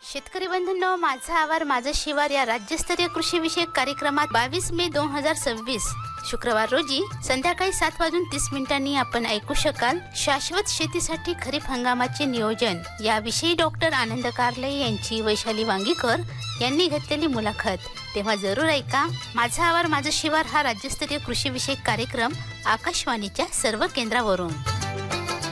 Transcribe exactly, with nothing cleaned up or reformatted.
शेतकरी बंधूंनो, माझा आवार माझं शिवार या राज्यस्तरीय कृषी विषयक कार्यक्रमात बावीस मे दोन हजार सव्वीस शुक्रवार रोजी संध्याकाळी सात वाजून तीस मिनिटांनी आपण ऐकू शकाल शाश्वत शेतीसाठी खरीप हंगामाचे नियोजन याविषयी डॉक्टर आनंद कारले यांची वैशाली वांगीकर यांनी घेतलेली मुलाखत. तेव्हा जरूर ऐका. माझा आवार माझं शिवार हा राज्यस्तरीय कृषी विषयक कार्यक्रम आकाशवाणीच्या सर्व केंद्रावरून.